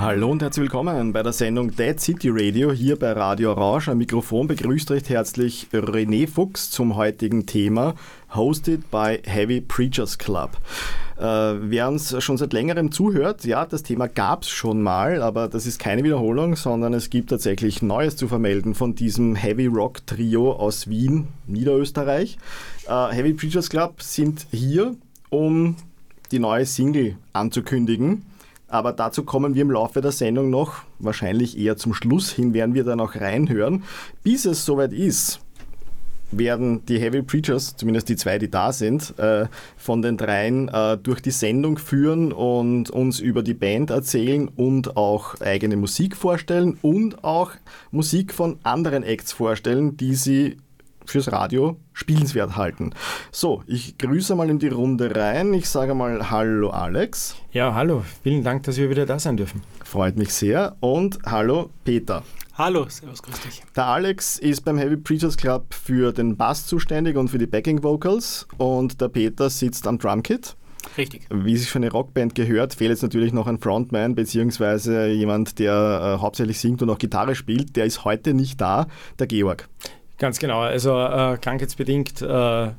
Hallo und herzlich willkommen bei der Sendung Dead City Radio hier bei Radio Orange. Am Mikrofon begrüßt recht herzlich René Fuchs zum heutigen Thema, hosted by Heavy Preachers Club. Wer uns schon seit längerem zuhört, ja, das Thema gab es schon mal, aber das ist keine Wiederholung, sondern es gibt tatsächlich Neues zu vermelden von diesem Heavy Rock Trio aus Wien, Niederösterreich. Heavy Preachers Club sind hier, um die neue Single anzukündigen. Aber dazu kommen wir im Laufe der Sendung noch, wahrscheinlich eher zum Schluss hin, werden wir dann auch reinhören. Bis es soweit ist, werden die Heavy Preachers, zumindest die zwei, die da sind, von den dreien durch die Sendung führen und uns über die Band erzählen und auch eigene Musik vorstellen und auch Musik von anderen Acts vorstellen, die sie fürs Radio spielenswert halten. So, ich grüße mal in die Runde rein. Ich sage mal Hallo Alex. Ja, hallo. Vielen Dank, dass wir wieder da sein dürfen. Freut mich sehr. Und hallo Peter. Hallo, servus, grüß dich. Der Alex ist beim Heavy Preachers Club für den Bass zuständig und für die Backing Vocals und der Peter sitzt am Drumkit. Richtig. Wie sich für eine Rockband gehört, fehlt jetzt natürlich noch ein Frontman beziehungsweise jemand, der hauptsächlich singt und auch Gitarre spielt. Der ist heute nicht da, der Georg. Ganz genau, also krankheitsbedingt, kann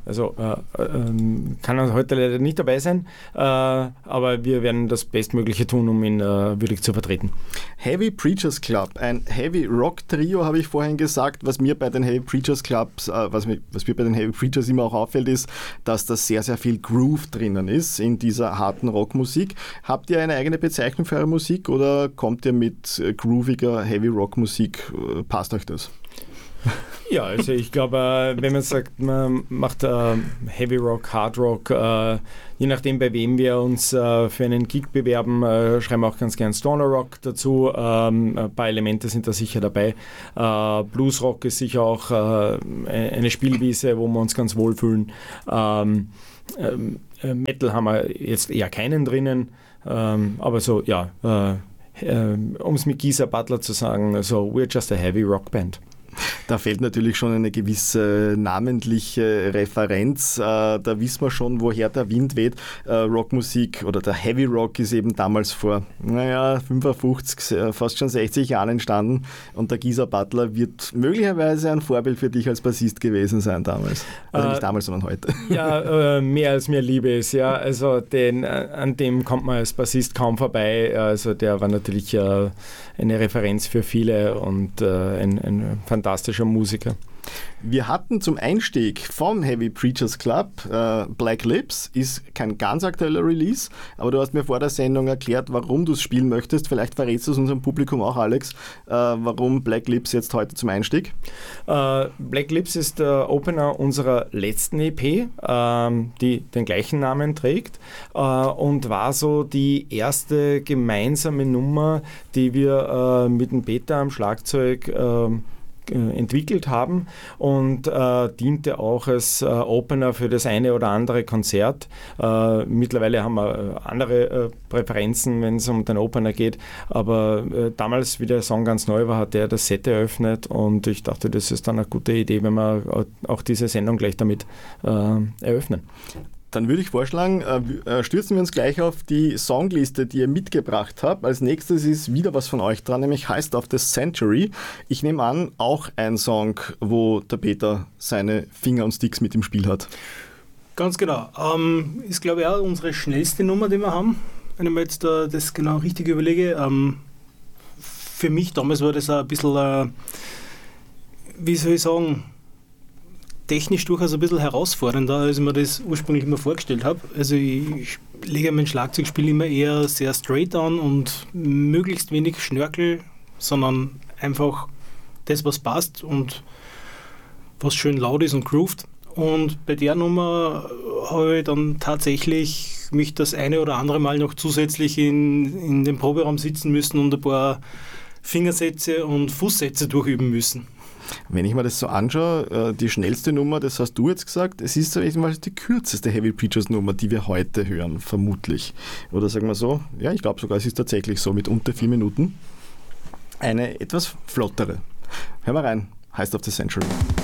er heute leider nicht dabei sein, aber wir werden das Bestmögliche tun, um ihn würdig zu vertreten. Heavy Preachers Club, ein Heavy Rock Trio, habe ich vorhin gesagt. Was mir bei den Heavy Preachers Clubs, was mir bei den Heavy Preachers immer auch auffällt, ist, dass da sehr, sehr viel Groove drinnen ist in dieser harten Rockmusik. Habt ihr eine eigene Bezeichnung für eure Musik oder kommt ihr mit grooviger Heavy Rock Musik? Passt euch das? Ja, also ich glaube, wenn man sagt, man macht Heavy Rock, Hard Rock, je nachdem bei wem wir uns für einen Gig bewerben, schreiben wir auch ganz gern Stoner Rock dazu. Ein paar Elemente sind da sicher dabei. Blues Rock ist sicher auch eine Spielwiese, wo wir uns ganz wohlfühlen. Metal haben wir jetzt eher keinen drinnen, aber so, ja, um es mit Geezer Butler zu sagen, so we're just a heavy rock band. Da fehlt natürlich schon eine gewisse namentliche Referenz. Da wissen wir schon, woher der Wind weht. Rockmusik oder der Heavy Rock ist eben damals vor 55, fast schon 60 Jahren entstanden. Und der Geezer Butler wird möglicherweise ein Vorbild für dich als Bassist gewesen sein damals. Also nicht damals, sondern heute. Ja, mehr als mir Liebe ist. Ja. Also an dem kommt man als Bassist kaum vorbei. Also der war natürlich eine Referenz für viele und ein fantastischer Musiker. Wir hatten zum Einstieg vom Heavy Preachers Club Black Lips, ist kein ganz aktueller Release, aber du hast mir vor der Sendung erklärt, warum du es spielen möchtest. Vielleicht verrätst du es unserem Publikum auch, Alex, warum Black Lips jetzt heute zum Einstieg? Black Lips ist der Opener unserer letzten EP, die den gleichen Namen trägt und war so die erste gemeinsame Nummer, die wir mit dem Peter am Schlagzeug entwickelt haben und diente auch als Opener für das eine oder andere Konzert. Mittlerweile haben wir andere Präferenzen, wenn es um den Opener geht, aber damals, wie der Song ganz neu war, hat er das Set eröffnet und ich dachte, das ist dann eine gute Idee, wenn wir auch diese Sendung gleich damit eröffnen. Dann würde ich vorschlagen, stürzen wir uns gleich auf die Songliste, die ihr mitgebracht habt. Als nächstes ist wieder was von euch dran, nämlich Heist of the Century. Ich nehme an, auch ein Song, wo der Peter seine Finger und Sticks mit im Spiel hat. Ganz genau. Ist, glaube ich, auch unsere schnellste Nummer, die wir haben. Wenn ich mir jetzt das genau richtig überlege. Für mich damals war das auch ein bisschen, wie soll ich sagen, technisch durchaus ein bisschen herausfordernder, als ich mir das ursprünglich immer vorgestellt habe. Also ich lege mein Schlagzeugspiel immer eher sehr straight an und möglichst wenig Schnörkel, sondern einfach das, was passt und was schön laut ist und grooved. Und bei der Nummer habe ich dann tatsächlich mich das eine oder andere Mal noch zusätzlich in den Proberaum sitzen müssen und ein paar Fingersätze und Fußsätze durchüben müssen. Wenn ich mir das so anschaue, die schnellste Nummer, das hast du jetzt gesagt, es ist die kürzeste Heavy Preachers Nummer, die wir heute hören, vermutlich. Oder sagen wir so, ja, ich glaube sogar, es ist tatsächlich so, mit unter 4 Minuten. Eine etwas flottere. Hör mal rein, Heist of the Century.